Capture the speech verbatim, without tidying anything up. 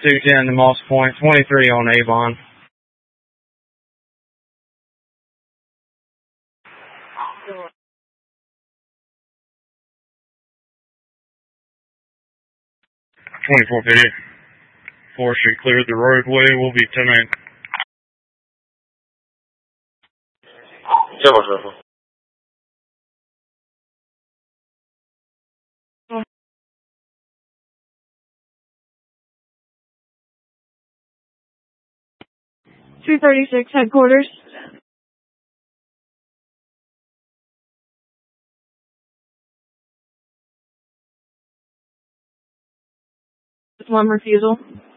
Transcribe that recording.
two ten to Moss Point, twenty-three on Avon. twenty-four fifty. Forestry cleared the roadway. We'll be ten eight. two thirty-six headquarters. One refusal.